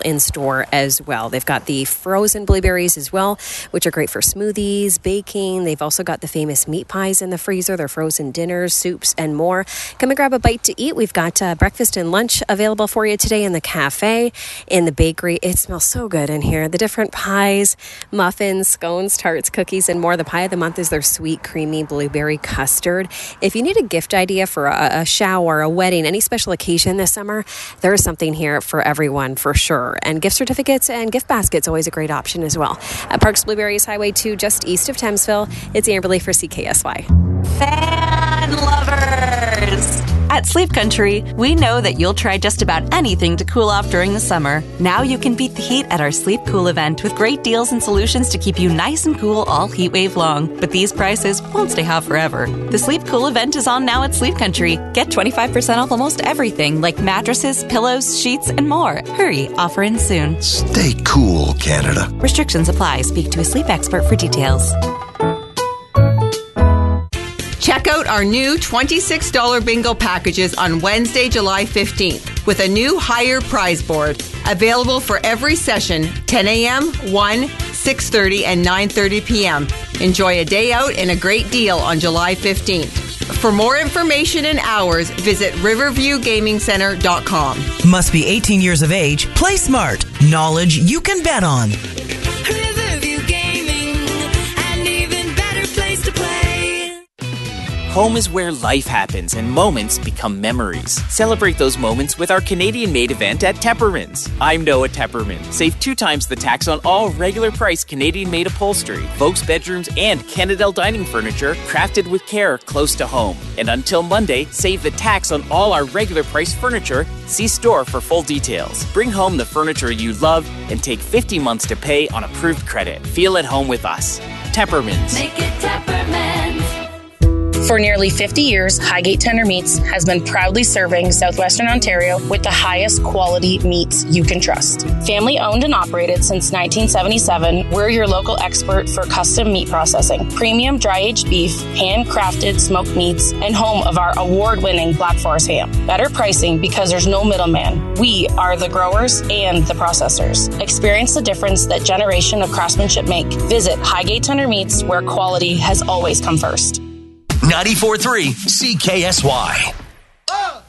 in store as well. They've got the frozen blueberries as well, which are great for smoothies, baking. They've also got the famous meat pies in the freezer, their frozen dinners, soups, and more. Come and grab a bite to eat. We've got breakfast and lunch available for you today in the cafe, in the bakery. It smells so good in here. The different pies, muffins, scones, tarts, cookies, and more. The pie of the month is their sweet, creamy blueberry custard. If you need a gift idea for a shower, a wedding, any special occasion this summer, there is something here for everyone for sure. And gift certificates and gift baskets, always a great option as well. At Parks Blueberries, Highway 2, just east of Thamesville, it's Amberley for CKSY. Fan lovers! At Sleep Country, we know that you'll try just about anything to cool off during the summer. Now you can beat the heat at our Sleep Cool event with great deals and solutions to keep you nice and cool all heat wave long. But these prices won't stay hot forever. The Sleep Cool event is on now at Sleep Country. Get 25% off almost everything like mattresses, pillows, sheets, and more. Hurry, offer ends soon. Stay cool, Canada. Restrictions apply. Speak to a sleep expert for details. Check out our new $26 bingo packages on Wednesday, July 15th with a new higher prize board. Available for every session, 10 a.m., 1, 6:30, and 9:30 p.m. Enjoy a day out and a great deal on July 15th. For more information and hours, visit riverviewgamingcenter.com. Must be 18 years of age. Play smart. Knowledge you can bet on. Riverview Gaming, an even better place to play. Home is where life happens and moments become memories. Celebrate those moments with our Canadian-made event at Tepperman's. I'm Noah Tepperman. Save 2 times the tax on all regular price Canadian-made upholstery, folks' bedrooms, and Canadel dining furniture crafted with care close to home. And until Monday, save the tax on all our regular price furniture. See store for full details. Bring home the furniture you love and take 50 months to pay on approved credit. Feel at home with us. Tepperman's. Make it Tepperman's. For nearly 50 years, Highgate Tender Meats has been proudly serving Southwestern Ontario with the highest quality meats you can trust. Family owned and operated since 1977, we're your local expert for custom meat processing, premium dry-aged beef, handcrafted smoked meats, and home of our award-winning Black Forest ham. Better pricing because there's no middleman. We are the growers and the processors. Experience the difference that generation of craftsmanship make. Visit Highgate Tender Meats, where quality has always come first. 94.3 CKSY.